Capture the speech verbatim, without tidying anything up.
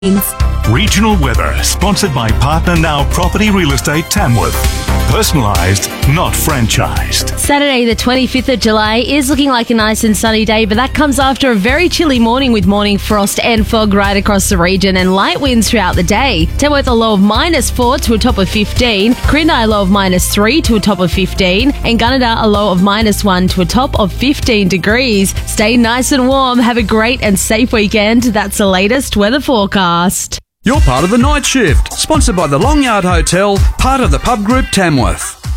Regional weather, sponsored by Partner Now Property Real Estate Tamworth. Personalised, not franchised. Saturday the twenty-fifth of July is looking like a nice and sunny day, but that comes after a very chilly morning with morning frost and fog right across the region and light winds throughout the day. Tamworth a low of minus four to a top of fifteen, Quirindi a low of minus three to a top of fifteen, and Gunnedah a low of minus one to a top of fifteen degrees. Stay nice and warm, have a great and safe weekend. That's the latest weather forecast. You're part of the Night Shift, sponsored by the Long Yard Hotel, part of the Pub Group Tamworth.